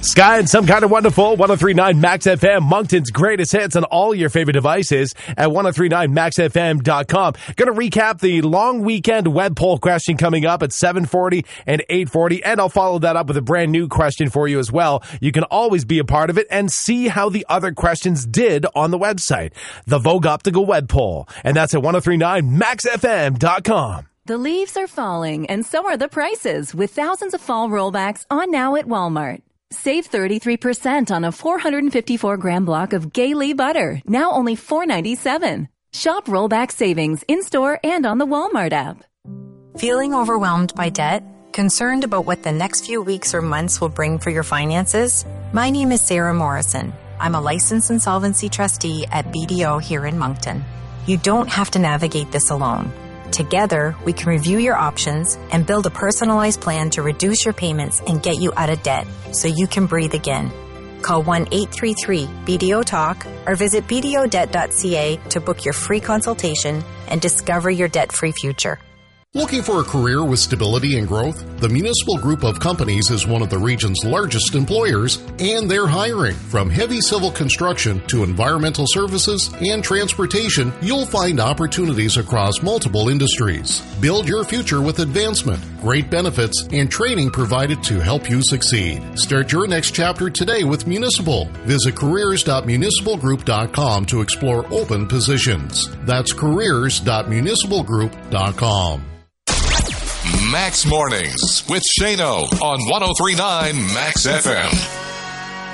Sky and Some Kind of Wonderful, 103.9 Max FM, Moncton's greatest hits on all your favorite devices at 1039maxfm.com. Going to recap the long weekend web poll question coming up at 7:40 and 8:40, and I'll follow that up with a brand new question for you as well. You can always be a part of it and see how the other questions did on the website, the Vogue Optical Web Poll, and that's at 1039maxfm.com. The leaves are falling, and so are the prices, with thousands of fall rollbacks on now at Walmart. Save 33% on a 454-gram block of Gay-Lee butter, now only $4.97. Shop rollback savings in-store and on the Walmart app. Feeling overwhelmed by debt? Concerned about what the next few weeks or months will bring for your finances? My name is Sarah Morrison. I'm a licensed insolvency trustee at BDO here in Moncton. You don't have to navigate this alone. Together, we can review your options and build a personalized plan to reduce your payments and get you out of debt so you can breathe again. Call 1-833-BDO-TALK or visit bdodebt.ca to book your free consultation and discover your debt-free future. Looking for a career with stability and growth? The Municipal Group of Companies is one of the region's largest employers, and they're hiring. From heavy civil construction to environmental services and transportation, you'll find opportunities across multiple industries. Build your future with advancement, great benefits, and training provided to help you succeed. Start your next chapter today with Municipal. Visit careers.municipalgroup.com to explore open positions. That's careers.municipalgroup.com. Max Mornings with Shano on 103.9 Max FM.